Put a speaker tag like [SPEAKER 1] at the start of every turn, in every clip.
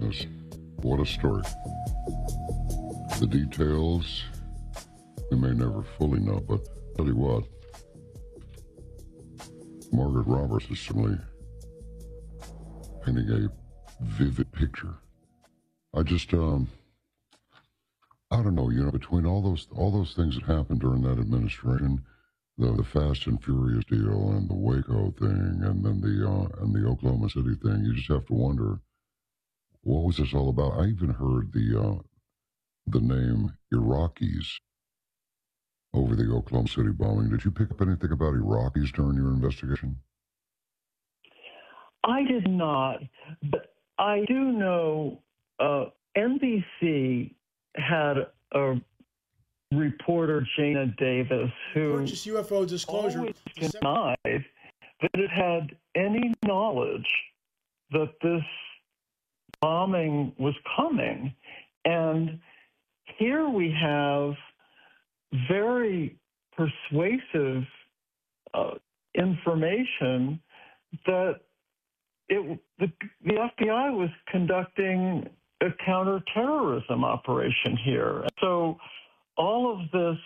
[SPEAKER 1] goodness. What a story. The details, we may never fully know, but tell you what, Margaret Roberts is certainly painting a vivid picture. I just, I don't know, between all those things that happened during that administration, the Fast and Furious deal and the Waco thing and then the Oklahoma City thing, you just have to wonder, what was this all about? I even heard the name Iraqis over the Oklahoma City bombing. Did you pick up anything about Iraqis during your investigation?
[SPEAKER 2] I did not, but I do know NBC had a reporter, Jana Davis, who
[SPEAKER 3] purchased UFO disclosure
[SPEAKER 2] always denied that it had any knowledge that this bombing was coming. And here we have very persuasive information that the FBI was conducting a counterterrorism operation here. So all of this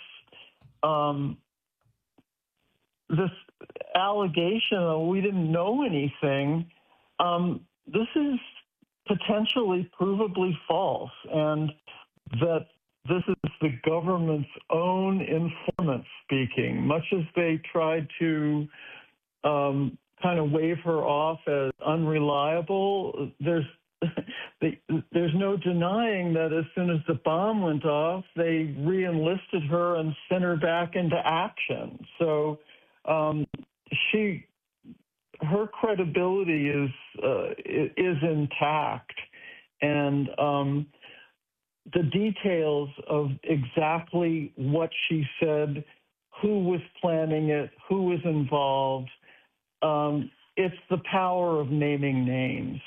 [SPEAKER 2] this allegation that we didn't know anything, this is potentially provably false, and that this is the government's own informant speaking, much as they tried to kind of wave her off as unreliable. There's no denying that as soon as the bomb went off, they re-enlisted her and sent her back into action. So her credibility is intact, and the details of exactly what she said, who was planning it, who was involved, it's the power of naming names.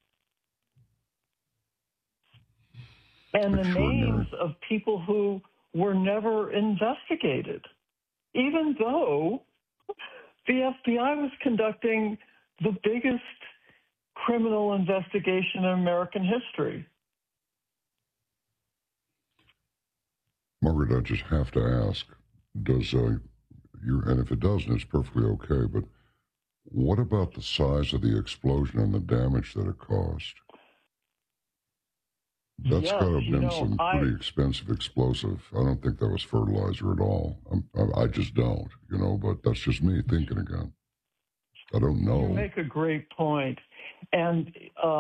[SPEAKER 2] And the names of people who were never investigated, even though the FBI was conducting the biggest criminal investigation in American history.
[SPEAKER 1] Margaret, I just have to ask, and if it doesn't, it's perfectly okay, but what about the size of the explosion and the damage that it caused? That's got to have been some pretty expensive explosive. I don't think that was fertilizer at all. I just don't, but that's just me thinking again. I don't know.
[SPEAKER 2] You make a great point. And,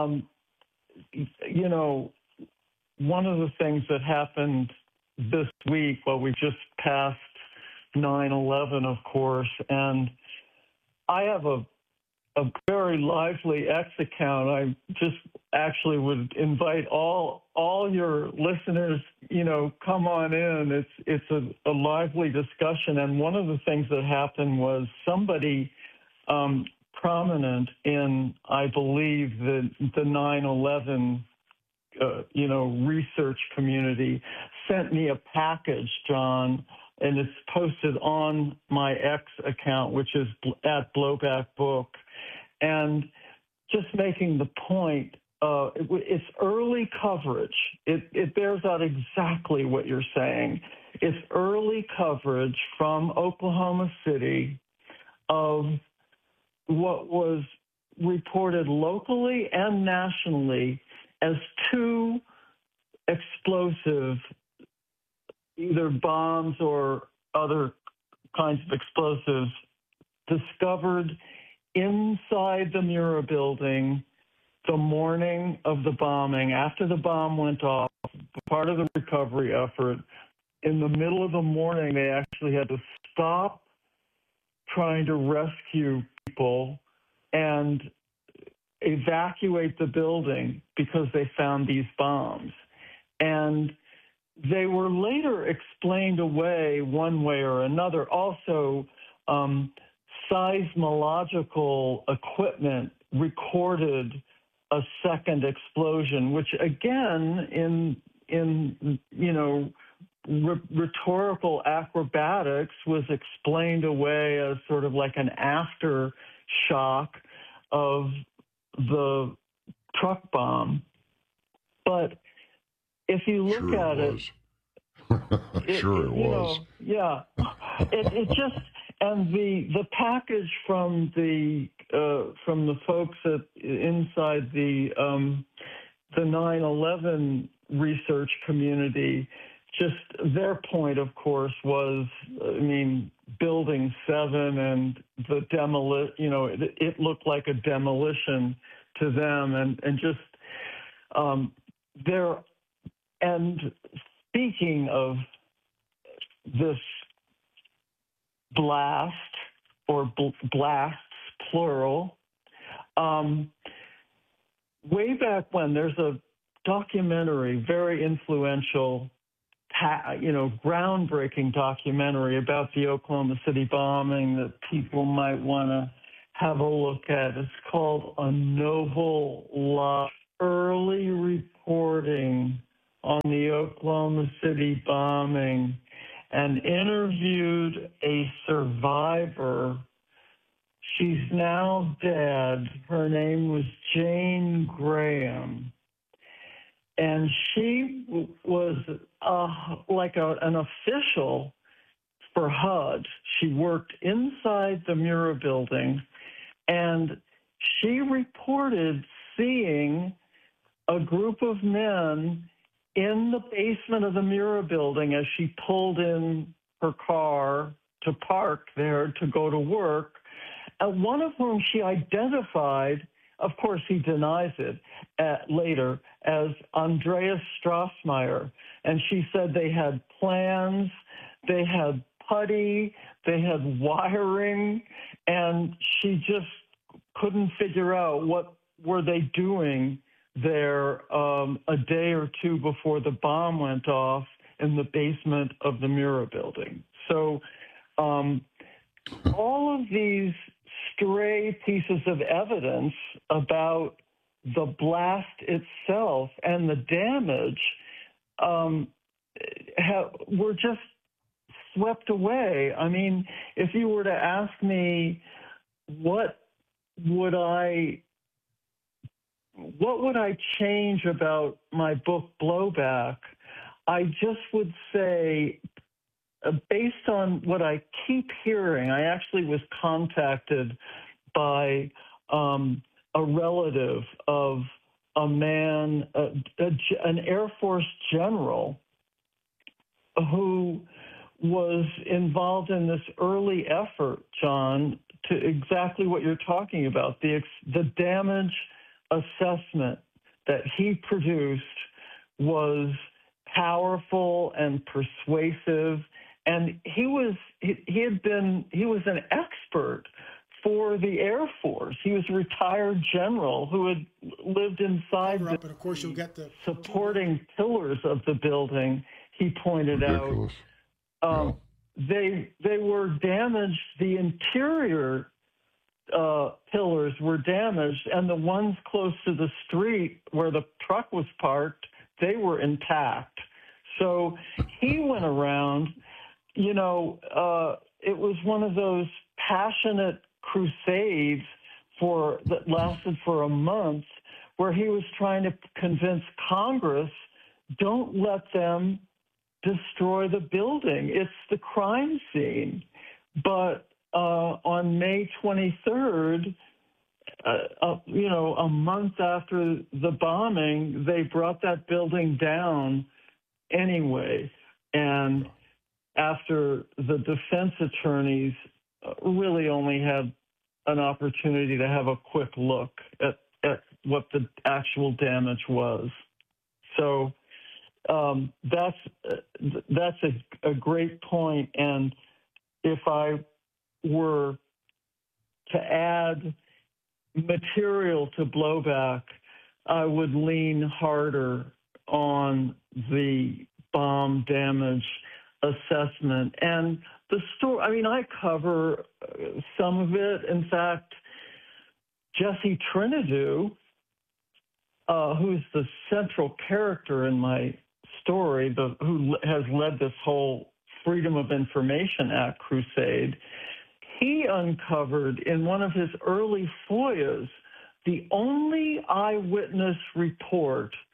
[SPEAKER 2] one of the things that happened this week, we just passed 9/11, of course, and I have a very lively X account. I just actually would invite all your listeners, come on in. It's a lively discussion. And one of the things that happened was somebody prominent in, I believe, the 9/11 research community sent me a package, John, and it's posted on my X account, which is at Blowback Book. And just making the point, it's early coverage. It bears out exactly what you're saying. It's early coverage from Oklahoma City of what was reported locally and nationally as two explosive, either bombs or other kinds of explosives, discovered inside the Murrah building the morning of the bombing, after the bomb went off, part of the recovery effort. In the middle of the morning, they actually had to stop trying to rescue people and evacuate the building because they found these bombs. And they were later explained away one way or another. Also, seismological equipment recorded a second explosion, which again, in rhetorical acrobatics, was explained away as sort of like an aftershock of the truck bomb. But if you look
[SPEAKER 1] Sure
[SPEAKER 2] at
[SPEAKER 1] it was. Sure it was.
[SPEAKER 2] yeah, it just, and the package from the folks inside the 9/11 research community, just their point, of course, was, I mean, Building 7 and the it looked like a demolition to them, and just there. And speaking of this blast, or blasts, plural, way back when, there's a documentary, very influential, groundbreaking documentary about the Oklahoma City bombing that people might want to have a look at. It's called A Noble Lie: Early Reporting on the Oklahoma City bombing, and interviewed a survivor. She's now dead. Her name was Jane Graham. And she was like an official for HUD. She worked inside the Murrah building, and she reported seeing a group of men in the basement of the Murrah building as she pulled in her car to park there to go to work, and one of whom she identified, of course he denies it later, as Andreas Strassmeyer. And she said they had plans, they had putty, they had wiring, and she just couldn't figure out what were they doing there a day or two before the bomb went off in the basement of the Murrah building. So all of these stray pieces of evidence about the blast itself and the damage were just swept away. I mean, if you were to ask me what would I change about my book Blowback, I just would say, based on what I keep hearing, I actually was contacted by a relative of a man, an Air Force general, who was involved in this early effort, John, to exactly what you're talking about. The damage assessment that he produced was powerful and persuasive, and he was an expert for the Air Force. He was a retired general who had lived inside
[SPEAKER 3] and of course you'll get the
[SPEAKER 2] supporting pillars of the building. He pointed
[SPEAKER 1] Ridiculous.
[SPEAKER 2] out they were damaged. The interior pillars were damaged, and the ones close to the street where the truck was parked, they were intact. So he went around, it was one of those passionate crusades that lasted for a month, where he was trying to convince Congress, don't let them destroy the building. It's the crime scene. But on May 23rd, a month after the bombing, they brought that building down anyway. And after the defense attorneys really only had an opportunity to have a quick look at what the actual damage was. So that's a great point. And if I were to add material to Blowback, I would lean harder on the bomb damage assessment. And the story, I mean, I cover some of it. In fact, Jesse Trinidou, who's the central character in my story, who has led this whole Freedom of Information Act crusade, he uncovered in one of his early FOIAs the only eyewitness report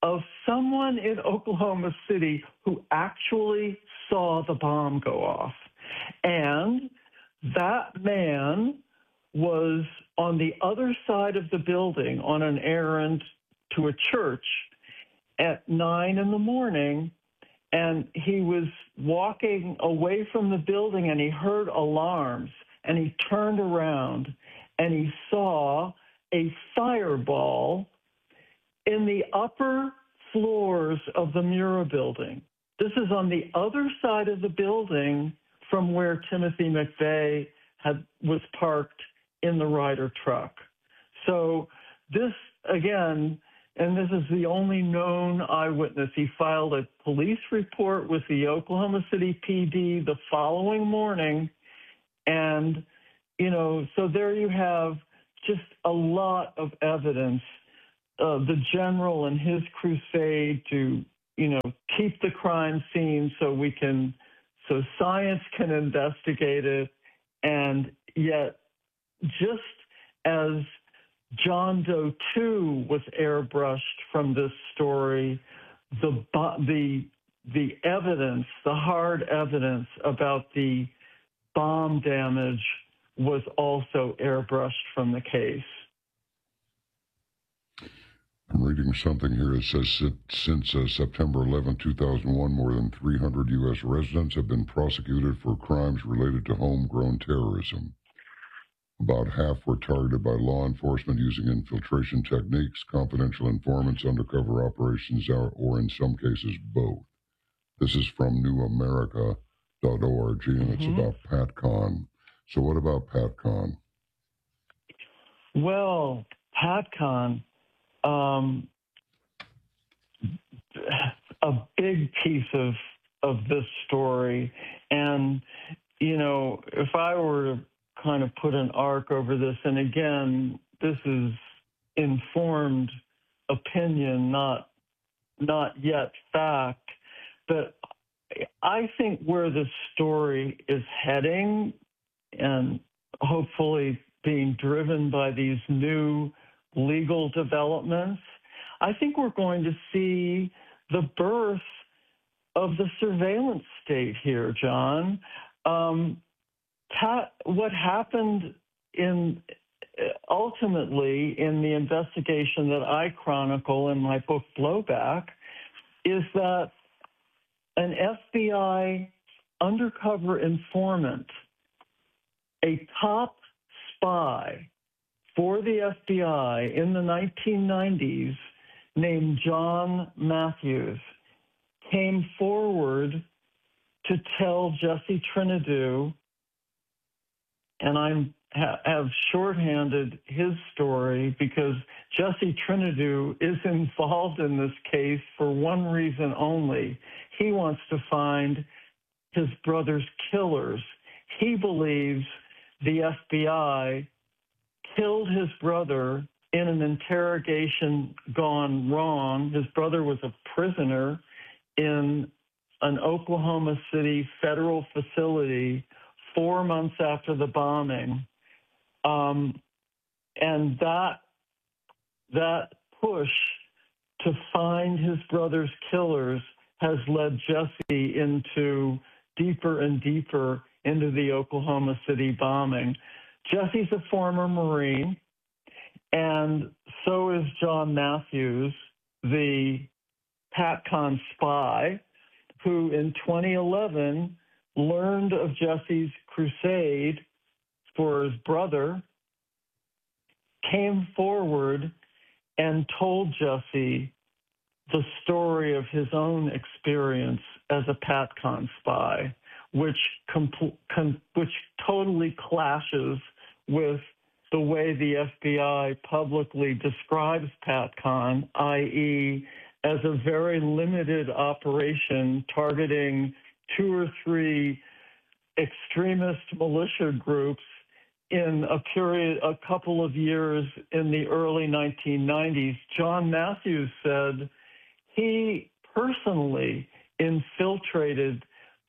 [SPEAKER 2] of someone in Oklahoma City who actually saw the bomb go off. And that man was on the other side of the building on an errand to a church at 9 in the morning. And he was walking away from the building and he heard alarms and he turned around and he saw a fireball in the upper floors of the Murrah building. This is on the other side of the building from where Timothy McVeigh was parked in the Ryder truck. So this, again, and this is the only known eyewitness. He filed a police report with the Oklahoma City PD the following morning. And, so there you have just a lot of evidence. The general and his crusade to, keep the crime scene so science can investigate it. And yet, just as John Doe 2 was airbrushed from this story, the evidence, the hard evidence about the bomb damage was also airbrushed from the case.
[SPEAKER 1] I'm reading something here. It says since September 11, 2001, more than 300 U.S. residents have been prosecuted for crimes related to homegrown terrorism. About half were targeted by law enforcement using infiltration techniques, confidential informants, undercover operations, or in some cases, both. This is from newamerica.org, and it's about PatCon. So what about PatCon?
[SPEAKER 2] Well, PatCon, a big piece of this story. And, if I were to kind of put an arc over this, and again, this is informed opinion, not yet fact, but I think where this story is heading, and hopefully being driven by these new legal developments, I think we're going to see the birth of the surveillance state here, John. What happened ultimately in the investigation that I chronicle in my book Blowback is that an FBI undercover informant, a top spy for the FBI in the 1990s named John Matthews, came forward to tell Jesse Trinidu, and I have shorthanded his story because Jesse Trinidu is involved in this case for one reason only. He wants to find his brother's killers. He believes the FBI killed his brother in an interrogation gone wrong. His brother was a prisoner in an Oklahoma City federal facility 4 months after the bombing. And that push to find his brother's killers has led Jesse into deeper and deeper into the Oklahoma City bombing. Jesse's a former Marine, and so is John Matthews, the PatCon spy, who in 2011 learned of Jesse's crusade for his brother, came forward and told Jesse the story of his own experience as a PatCon spy, which totally clashes with the way the FBI publicly describes PatCon, i.e., as a very limited operation targeting 2 or 3 extremist militia groups in a couple of years in the early 1990s. John Matthews said he personally infiltrated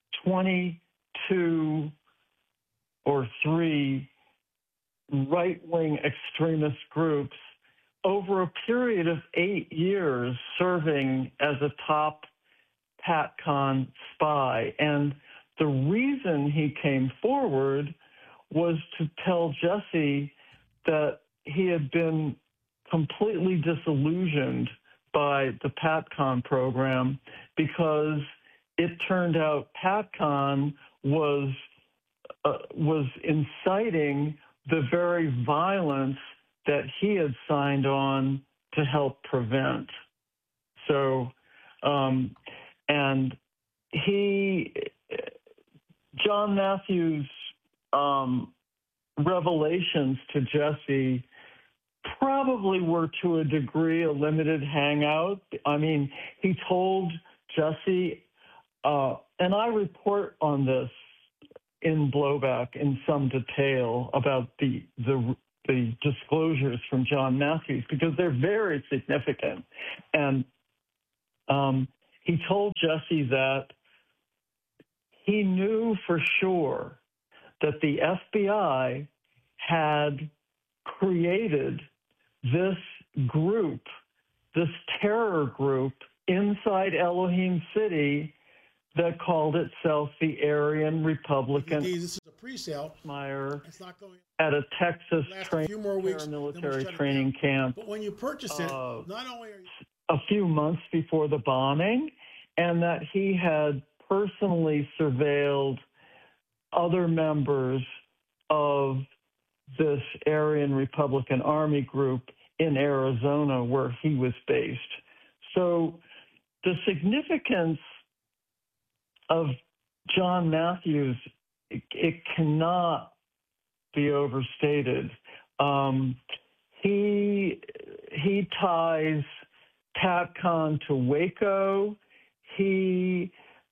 [SPEAKER 2] 22 or 3 right-wing extremist groups over a period of 8 years serving as a top PatCon spy. And the reason he came forward was to tell Jesse that he had been completely disillusioned by the PatCon program because it turned out PatCon was inciting the very violence that he had signed on to help prevent. So, and John Matthews' revelations to Jesse probably were to a degree a limited hangout. I mean, he told Jesse, and I report on this in Blowback in some detail about the disclosures from John Matthews because they're very significant. And he told Jesse that he knew for sure that the FBI had created this group, this terror group inside Elohim City that called itself the Aryan Republican.
[SPEAKER 3] This is a pre-sale.
[SPEAKER 2] It's not going at a Texas paramilitary training camp.
[SPEAKER 3] But when you purchase it, not only are you
[SPEAKER 2] a few months before the bombing, and that he had personally surveilled other members of this Aryan Republican Army group in Arizona where he was based. So the significance of John Matthews, it cannot be overstated. He ties PatCon to Waco. He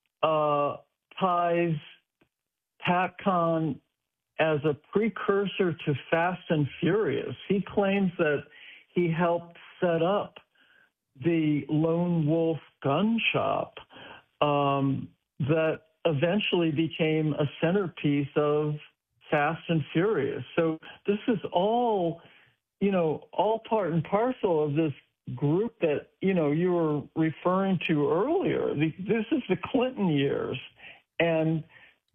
[SPEAKER 2] ties PatCon as a precursor to Fast and Furious. He claims that he helped set up the Lone Wolf gun shop that eventually became a centerpiece of Fast and Furious. So this is all, all part and parcel of this group that, you were referring to earlier. This is the Clinton years. And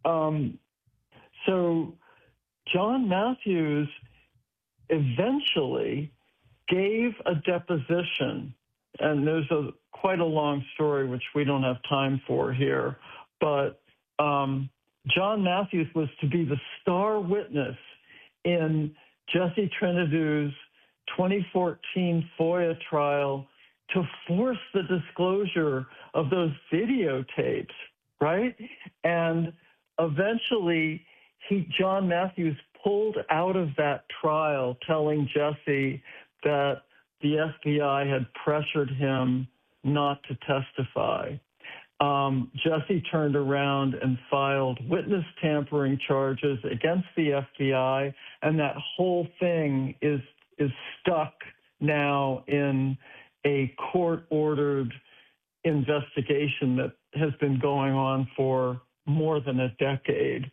[SPEAKER 2] so John Matthews eventually gave a deposition, and there's quite a long story, which we don't have time for here, but John Matthews was to be the star witness in Jesse Trinity's 2014 FOIA trial to force the disclosure of those videotapes, right? And eventually, John Matthews pulled out of that trial, telling Jesse that the FBI had pressured him not to testify. Jesse turned around and filed witness tampering charges against the FBI, and that whole thing is stuck now in a court-ordered investigation that has been going on for more than a decade.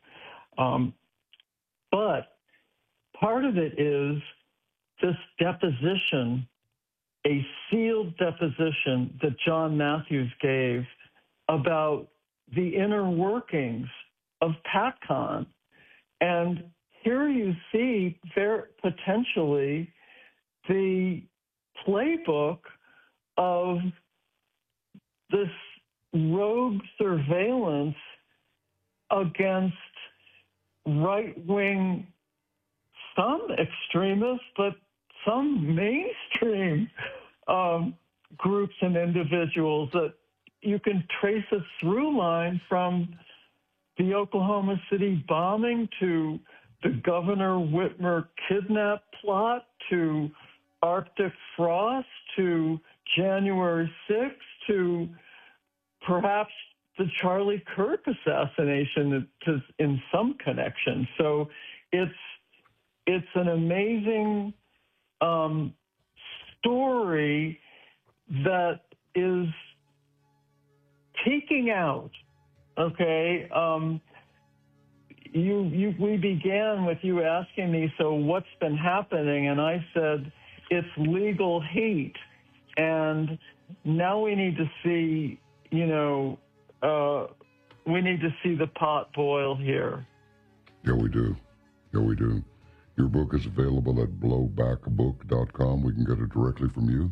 [SPEAKER 2] But part of it is this deposition, a sealed deposition that John Matthews gave about the inner workings of PatCon. And here you see potentially the playbook of this rogue surveillance against right-wing, some extremists, but some mainstream groups and individuals that you can trace a through line from the Oklahoma City bombing to the Governor Whitmer kidnap plot to Arctic frost to January 6th to perhaps the Charlie Kirk assassination in some connection. So it's an amazing story that is peeking out. Okay, we began with you asking me, so what's been happening? And I said, it's legal heat. And now we need to see, we need to see the pot boil here.
[SPEAKER 1] Yeah, we do. Your book is available at blowbackbook.com. We can get it directly from you?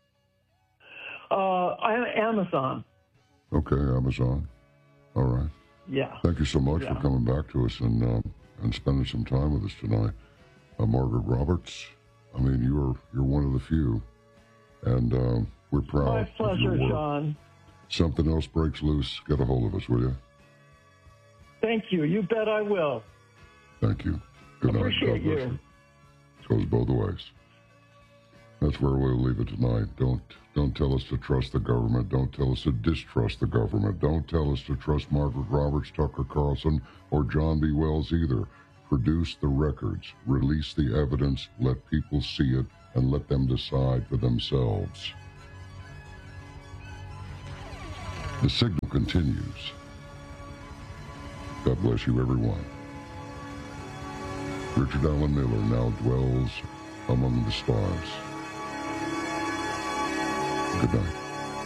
[SPEAKER 2] Amazon.
[SPEAKER 1] Okay, Amazon. All right.
[SPEAKER 2] Yeah.
[SPEAKER 1] Thank you so much for coming back to us and spending some time with us tonight. Margaret Roberts, I mean, you're one of the few, and we're proud.
[SPEAKER 2] My pleasure, John.
[SPEAKER 1] Something else breaks loose, get a hold of us, will you?
[SPEAKER 2] Thank you. You bet I will.
[SPEAKER 1] Thank you. Good night.
[SPEAKER 2] Appreciate you.
[SPEAKER 1] Goes both ways. That's where we'll leave it tonight. Don't tell us to trust the government. Don't tell us to distrust the government. Don't tell us to trust Margaret Roberts, Tucker Carlson, or John B. Wells either. Produce the records. Release the evidence. Let people see it, and let them decide for themselves. The signal continues. God bless you, everyone. Richard Allen Miller now dwells among the stars. Good night.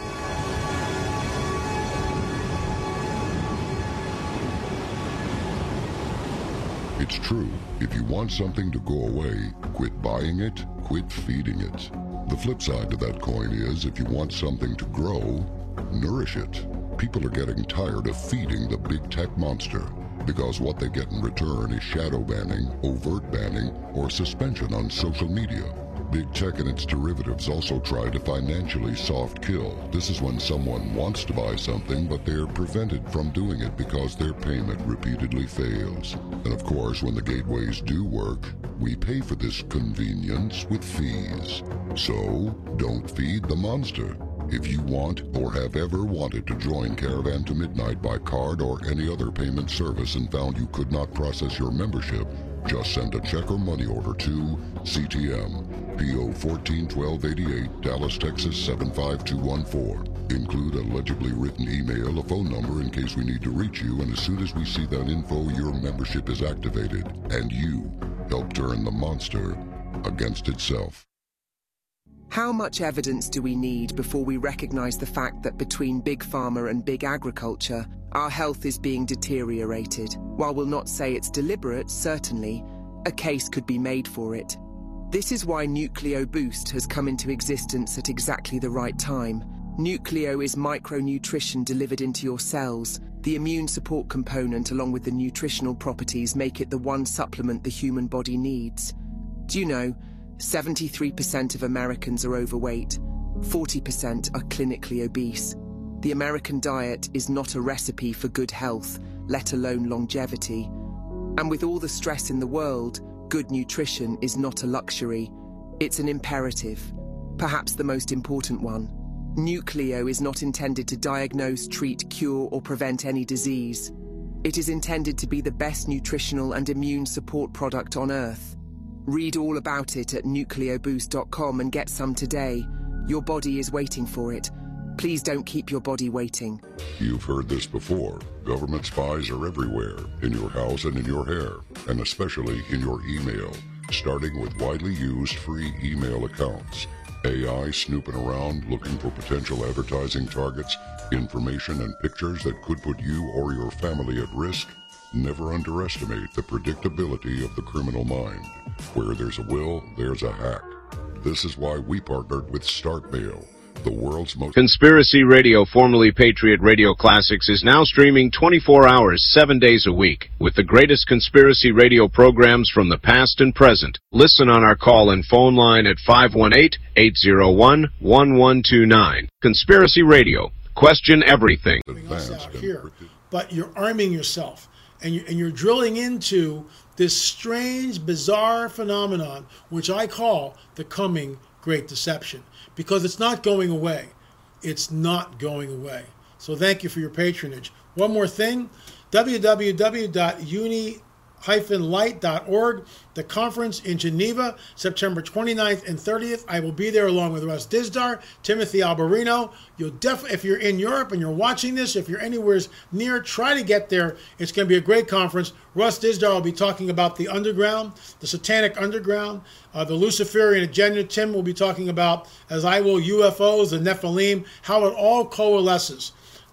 [SPEAKER 1] It's true. If you want something to go away, quit buying it, quit feeding it. The flip side to that coin is, if you want something to grow, nourish it. People are getting tired of feeding the big tech monster, because what they get in return is shadow banning, overt banning, or suspension on social media. Big tech and its derivatives also try to financially soft kill. This is when someone wants to buy something, but they're prevented from doing it because their payment repeatedly fails. And of course, when the gateways do work, we pay for this convenience with fees. So, don't feed the monster. If you want or have ever wanted to join Caravan to Midnight by card or any other payment service and found you could not process your membership, just send a check or money order to CTM, P.O. 141288, Dallas, Texas 75214. Include a legibly written email, a phone number in case we need to reach you, and as soon as we see that info, your membership is activated, and you help turn the monster against itself.
[SPEAKER 4] How much evidence do we need before we recognize the fact that between Big Pharma and Big Agriculture, our health is being deteriorated? While we'll not say it's deliberate, certainly, a case could be made for it. This is why Nucleo Boost has come into existence at exactly the right time. Nucleo is micronutrition delivered into your cells. The immune support component along with the nutritional properties make it the one supplement the human body needs. Do you know, 73% of Americans are overweight, 40% are clinically obese. The American diet is not a recipe for good health, let alone longevity. And with all the stress in the world, good nutrition is not a luxury. It's an imperative, perhaps the most important one. Nucleo is not intended to diagnose, treat, cure, or prevent any disease. It is intended to be the best nutritional and immune support product on Earth. Read all about it at nucleoboost.com and get some today. Your body is waiting for it. Please don't keep your body waiting.
[SPEAKER 1] You've heard this before. Government spies are everywhere, in your house and in your hair, and especially in your email, starting with widely used free email accounts. AI snooping around looking for potential advertising targets, information and pictures that could put you or your family at risk. Never underestimate the predictability of the criminal mind. Where there's a will, there's a hack. This is why we partnered with StartMail, the world's most...
[SPEAKER 5] Conspiracy Radio, formerly Patriot Radio Classics, is now streaming 24 hours, 7 days a week, with the greatest conspiracy radio programs from the past and present. Listen on our call and phone line at 518-801-1129. Conspiracy Radio. Question everything.
[SPEAKER 3] Out here, but you're arming yourself. And you're drilling into this strange, bizarre phenomenon, which I call the coming Great Deception, because it's not going away. It's not going away. So thank you for your patronage. One more thing, www.uni light.org. The conference in Geneva, September 29th and 30th. I will be there along with Russ Dizdar, Timothy Alberino. You'll if you're in Europe and you're watching this, if you're anywhere near, try to get there. It's going to be a great conference. Russ Dizdar will be talking about the underground, the satanic underground, the Luciferian agenda. Tim will be talking about, as I will, UFOs, the Nephilim, how it all coalesces.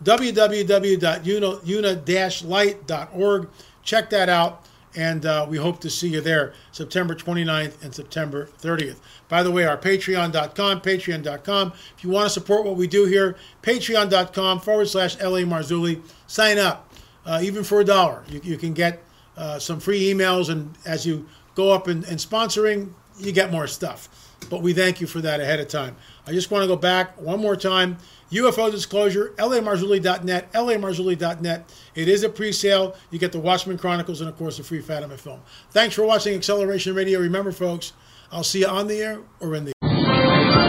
[SPEAKER 3] www.una-light.org. Check that out, and we hope to see you there September 29th and September 30th. By the way, our patreon.com. If you want to support what we do here, patreon.com/LA Marzulli. Sign up, even for $1. You can get some free emails, and as you go up in sponsoring, you get more stuff. But we thank you for that ahead of time. I just want to go back one more time. UFO Disclosure, LAMarzulli.net, LAMarzulli.net. It is a pre-sale. You get the Watchmen Chronicles and, of course, the free Fatima film. Thanks for watching Acceleration Radio. Remember, folks, I'll see you on the air or in the